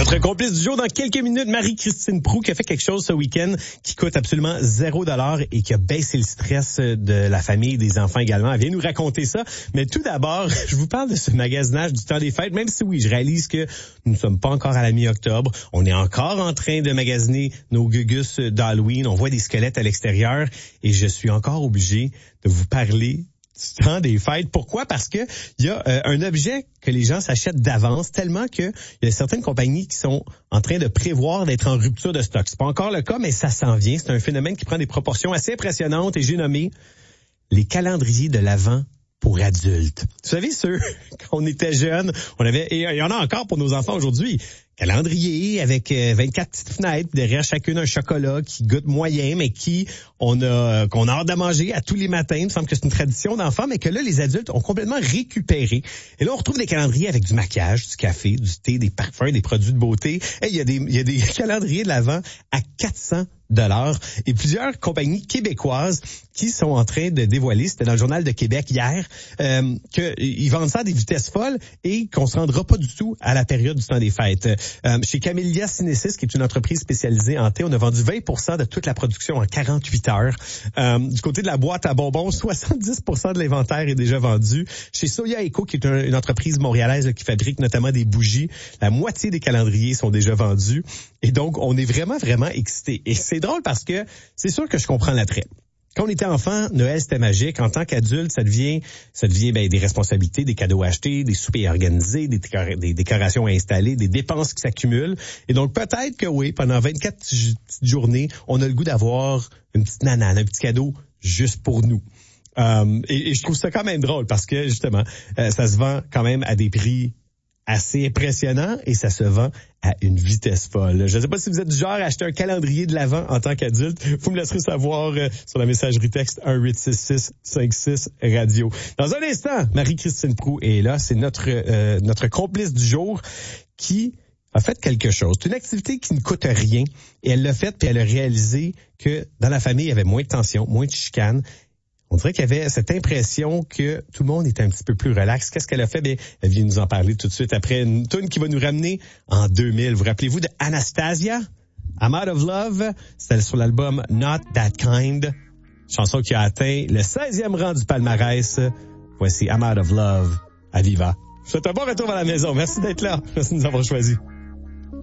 Notre complice du jour dans quelques minutes, Marie-Christine Proulx, qui a fait quelque chose ce week-end qui coûte absolument $0 et qui a baissé le stress de la famille, des enfants également. Elle vient nous raconter ça. Mais tout d'abord, je vous parle de ce magasinage du temps des fêtes, même si oui, je réalise que nous ne sommes pas encore à la mi-octobre. On est encore en train de magasiner nos gugus d'Halloween. On voit des squelettes à l'extérieur et je suis encore obligé de vous parler du temps des fêtes. Pourquoi? Parce que il y a un objet que les gens s'achètent d'avance tellement que il y a certaines compagnies qui sont en train de prévoir d'être en rupture de stock. C'est pas encore le cas, mais ça s'en vient. C'est un phénomène qui prend des proportions assez impressionnantes et j'ai nommé les calendriers de l'Avent pour adultes. Vous savez, ceux, quand on était jeunes, on avait, et il y en a encore pour nos enfants aujourd'hui, calendrier avec 24 petites fenêtres, derrière chacune un chocolat qui goûte moyen, mais qu'on a hâte de manger à tous les matins. Il me semble que c'est une tradition d'enfant, mais que là, les adultes ont complètement récupéré. Et là, on retrouve des calendriers avec du maquillage, du café, du thé, des parfums, des produits de beauté. Et il y a des calendriers de l'Avent à $400. Et plusieurs compagnies québécoises qui sont en train de dévoiler, c'était dans le Journal de Québec hier, qu'ils vendent ça à des vitesses folles et qu'on se rendra pas du tout à la période du temps des fêtes. Chez Camellia Cinesis, qui est une entreprise spécialisée en thé, on a vendu 20% de toute la production en 48 heures. Du côté de la boîte à bonbons, 70% de l'inventaire est déjà vendu. Chez Soya Eco, qui est une entreprise montréalaise qui fabrique notamment des bougies, la moitié des calendriers sont déjà vendus. Et donc, on est vraiment, vraiment excités. Et c'est drôle parce que c'est sûr que je comprends l'attrait. Quand on était enfant, Noël, c'était magique. En tant qu'adulte, ça devient des responsabilités, des cadeaux à acheter, des soupers à organiser, des décorations à installer, des dépenses qui s'accumulent. Et donc, peut-être que oui, pendant 24 petites journées, on a le goût d'avoir une petite nanane, un petit cadeau juste pour nous. Et je trouve ça quand même drôle parce que, justement, ça se vend quand même à des prix assez impressionnant et ça se vend à une vitesse folle. Je ne sais pas si vous êtes du genre à acheter un calendrier de l'Avent en tant qu'adulte. Vous me laisserez savoir sur la messagerie texte 1-866-56-radio. Dans un instant, Marie-Christine Proulx est là. C'est notre complice du jour qui a fait quelque chose. C'est une activité qui ne coûte rien et elle l'a faite puis elle a réalisé que dans la famille, il y avait moins de tension, moins de chicanes. On dirait qu'il y avait cette impression que tout le monde était un petit peu plus relax. Qu'est-ce qu'elle a fait? Bien, elle vient nous en parler tout de suite après une tune qui va nous ramener en 2000. Vous rappelez-vous de Anastasia? I'm Out of Love. C'était sur l'album Not That Kind. Chanson qui a atteint le 16e rang du palmarès. Voici I'm Out of Love à Viva. Je vous souhaite un bon retour à la maison. Merci d'être là. Merci de nous avoir choisis.